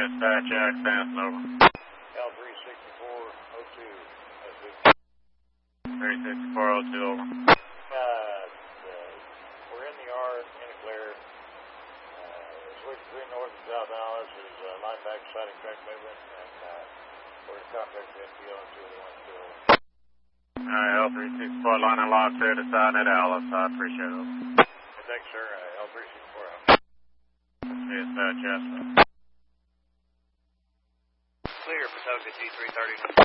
Dispatch, Jack Stanton, over. L36402. 36402, over. We're in the yard, in a glare. Switch between north and south Alice is line back siding track movement, and we're in contact with NPO and 201 still. L364 line and lock there to sign at Alice. I appreciate it. Thanks, sir. L364 out. Dispatch, yes, sir. Clear, Patoka G330.